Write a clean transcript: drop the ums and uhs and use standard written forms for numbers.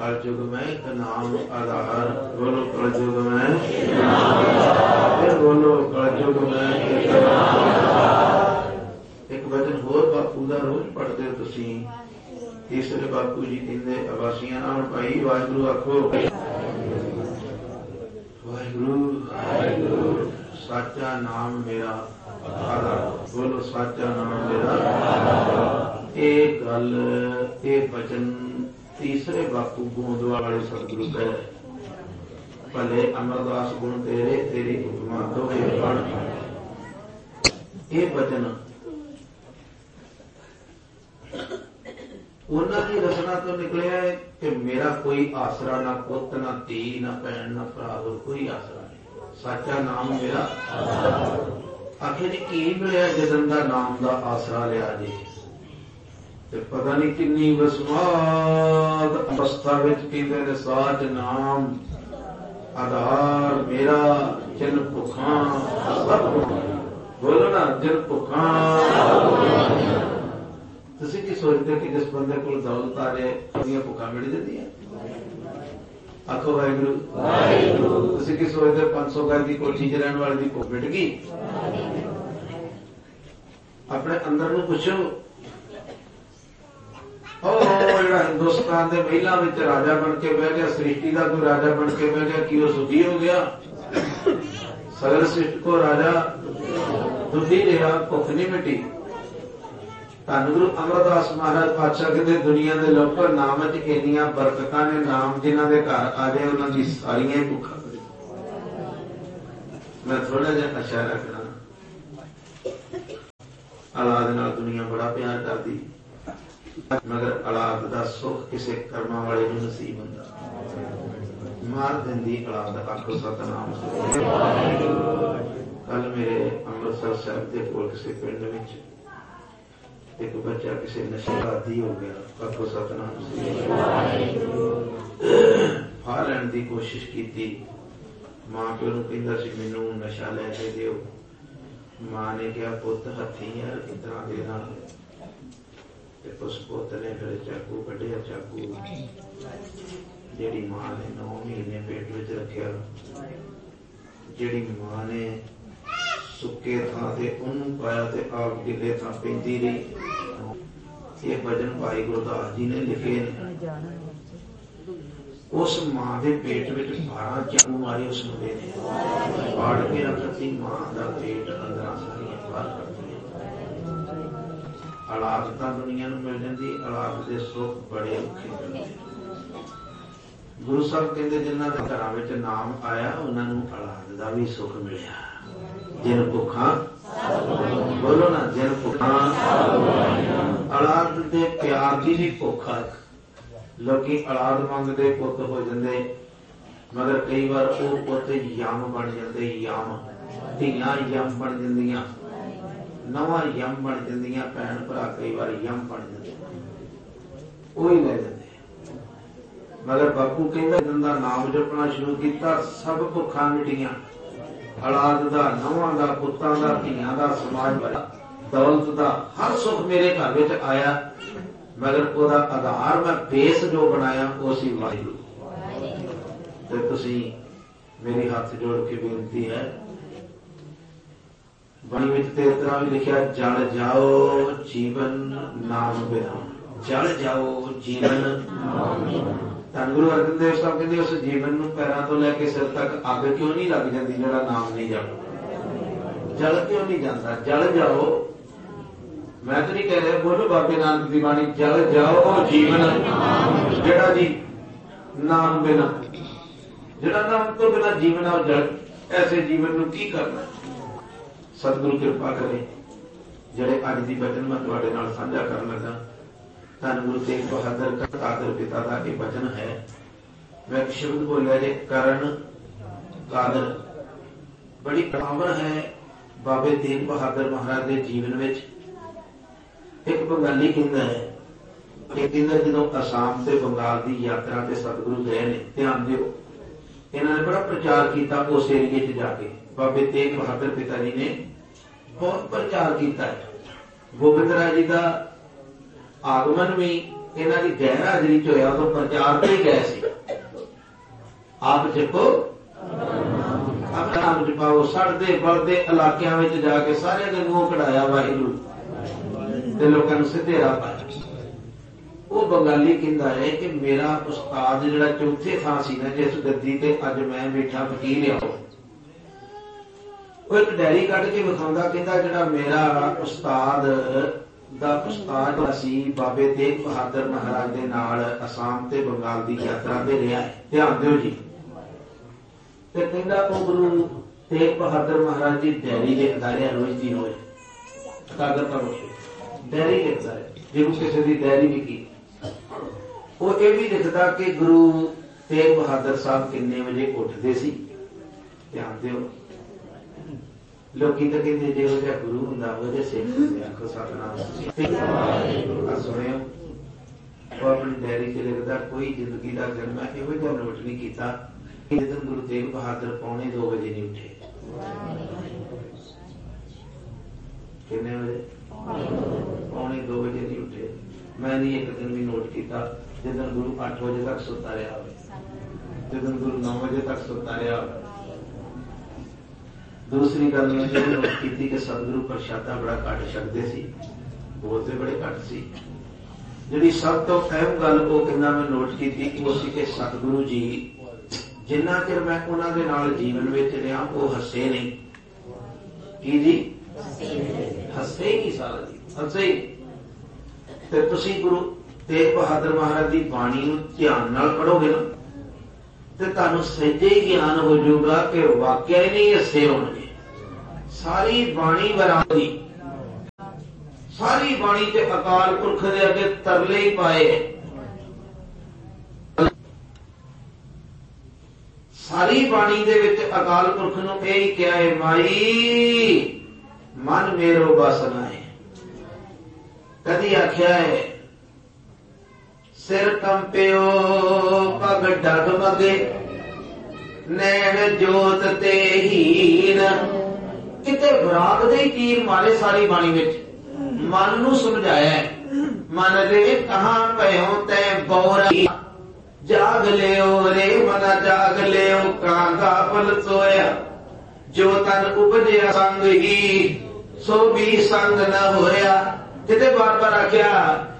कलयुग में एक नाम आधार। बोलो कलयुग में, बोलो कलयुग में एक नाम आधार। एक वचन होर बापू का रोज पढ़ते हो तुसी। तीसरे बापू जी कहते अवासियां नाल भाई वाहिगुरू आखो। वाहिगुरू साचा नाम मेरा आधार। बोलो साचा नाम मेरा आधार। एक गल ये वचन तीसरे बापू गोंदवाल वाले सतगुरु कहे भले अमरदास गुण तेरे तेरी उपमा दो पढ़। ये वचन उन्होंने रचना तो निकले है कि मेरा कोई आसरा ना पुत ना धी ना भैन ना भरा कोई आसरा नहीं। साचा नाम मेरा आखिर की मिले जदन का नाम का आसरा लिया जी। पता नहीं किन्नी वसमाद अवस्था कहते साच नाम आधार मेरा जिन भुखा सब। बोलो ना जिन भुखा। तुसी की सोचते कि जिस बंदे को दौलत आ जाए भुखा मिट जाती है। आखो वाहिगुरू। तुसी की सोचते 500 गज की कोठी च रहने वाले की भुख मिट गई। अपने अंदर में पुछो हिंदुस्तान के महिला राजा बन के बह गया, सृष्टि का कोई राजा बन के बह गया कि वह सुखी हो गया। सगर सृष्टि को राजा दुखी रहा, भुख नहीं मिटी। धन गुरु अमरदास महाराज पातशाह कहते दुनिया के लोगों नाम च इन्नियां बरकतां ने, नाम जिन्हां दे घर आ जाए उन्हां दी सारियां भुखां। मैं थोड़ा जिहा इशारा करा, औलाद नाल दुनिया बड़ा प्यार करदी मगर औलाद का सुख किसी कर्म वाले को नसीब होंदा। मार देंदी औलाद। आखो सतनाम। कल मेरे अमृतसर साहब के कोल किसी पिंड में एक बच्चा किसी नशे का आदी हो गया। आखो सतनाम। फाह लैण की कोशिश की। मां प्यो नूं कहंदा सी मैनूं नशा लैके दिओ। मां ने कहा पुत हथी है इतना देना। उस पुत ने फिर चाकू कढ़िया। चाकू जिहड़ी मां ने 9 महीने पेट विच रखिया, जिहड़ी मां ने सुके थां ते उहनूं पाया ते आप गिले थां पैंदी रही। ये भजन भाई गुरदास जी ने लिखे ने। उस मां के पेट विच 12 चाकू मारे उस मुंडे ने। फाड़ के रखती मां का पेट, अंदर सारियां बाहर कर दी। औलाद तो दुनिया में मिल जाती, औलाद के सुख बड़े औखे मिलते। गुरु साहब कहते जिन्हों के घर नाम आया उन्होंने औलाद का भी सुख मिलिया। जिन भुखा। बोलो ना जिन भुखा। औलाद के प्यार की भी भुख है। लोग औलाद मंगते पुत हो जाते मगर कई बार वो पुत यम बन जाते। यम धियां यम बन जांदियां, नवा यम बन जांदियां। भैन भरा कई बार यम बन जाते, वही ले जाते। मगर बापू कहंदा जिंदा नाम जपना शुरू किया सब भुखा मिटियां। औलाद दा, नवां दा, पुत्तां दा, धियां दा, समाज दा, दौलत दा हर सुख मेरे घर में आया। मगर ओदा आधार मैं बेस जो बनाया वो सी वाहिगुरू। ते तुसीं मेरी हाथ जोड़ के बेनती है, बाणी विच ते इस तरह भी लिखा जल जाओ जीवन नाम बिना। जल जाओ जीवन। धन गुरु अर्जन देव साहब कहते उस जीवन नूं पैरां तो लैके सिर तक अग क्यों नहीं लग जाती जिहड़ा नाम नहीं जपदा। जल क्यों नहीं जाता? जल जाओ। मैं तो नहीं कह रहा, बोलो बाबे नानक की बाणी जल जाओ जीवन जिहड़ा जी नाम बिना, जिहड़ा नाम तो बिना जीवन है जल। ऐसे जीवन नूं की करना? सतगुरु कृपा करे। जिहड़े अज दी वचन मैं तुहाडे नाल साझा करन लगा, धन गुरु तेग बहादुर कादर पिता का यह वचन है। मैं एक शब्द बोलिया जे करण कादर। बड़ी पावर है बाबे तेग बहादुर महाराज के जीवन में। एक बंगाली कहता है जो असम से बंगाल की यात्रा से सतगुरु गए ने, ध्यान दिओ, इन्होंने बड़ा प्रचार किया उस एरिए च जाके। बाबे तेग बहादुर पिता जी ने बहुत प्रचार किया है। गोबिंद राय जी का आगमन भी इन्हां दी गैर हाजरी च होया तो प्रचार ते गए सी। आप जपो अपना नाम जपाओ, सड़दे बलदे इलाकियां विच जाके सारे दे मूंह कढ़ाया वाहिगुरू ते लोकां नूं सिद्धे राह पाया। वो बंगाली कहता है कि मेरा उस्ताद जिहड़ा चौथे थां सी ना जिस गद्दी ते अज मैं बैठा फकीर आ, वो एक डायरी कढ के विखाउंदा, कहता जिहड़ा मेरा उस्ताद दा उस्ताद सी बाबे तेग बहादुर महाराज दे नाल असम ते बंगाल दी यात्रा ते रहा है। ध्यान दिओ जी। ते कहंदा वो गुरु तेग बहादुर महाराज की डायरी लिखदा रहा रोज दी रोज, कागज पर डायरी लिखदा रहा, जिन्हों किसी की डायरी भी की। वो ये भी लिखता कि गुरु तेग बहादुर साहब किन्ने बजे उठते सी। ध्यान दिओ। लोकी तो कहते जो जिहा गुरु हुंदा वो जिहा सिख हुंदे, आखो सतनाम। सुनियो, वो अपनी डायरी च लिखदा कोई जिंदगी का दिन मैं इहो जिहा नोट नहीं किया कि जिस गुरु तेग बहादुर 2:45 बजे नहीं उठे। किन्ने बजे? 2:45 बजे नहीं उठे। मैं नहीं एक दिन भी नोट किया जिस दिन गुरु 8 बजे तक सुता रहा हो, जिस दिन गुरु 9 बजे तक सुता रहा हो। दूसरी गल मैं जो नोट की कि सतगुरु प्रशादा बड़ा घट छकते सी, बोलते बड़े घट सी। जी सब तो अहम गल वो कहना मैं नोट की वो सी कि सतगुरु जी जिन्ना चिर मैं उन्हां दे नाल जीवन विच रहा वो हसे नहीं। की जी? हसे ही नहीं सारा जी, हसे ही। ते तुसी गुरु तेग बहादुर महाराज की बाणी नूं ध्यान नाल पढ़ोगे ना तो तुहानूं सहिजे ही ज्ञान हो जाऊगा कि वाकई नहीं हसे होणगे। सारी बाणी बराबरी, सारी बाणी ते अकाल पुरख दे अगे तरले ही पाए। सारी बाणी दे विच अकाल पुरख नूं यही कहा है माई मन मेरो बस नाए। कदी आख्या है सिर कंपियो पग डगमगे नैन जोत ते हीन। किते विराग दे तीर मारे सारी बाणी विच मन नूं समझाया। मन रे कहां पयो तै बौरा जाग लियो रे मना जाग लियो कांगा पल सोया। जो तन उपजया संग ही सो भी संग न होया। किते बार बार आख्या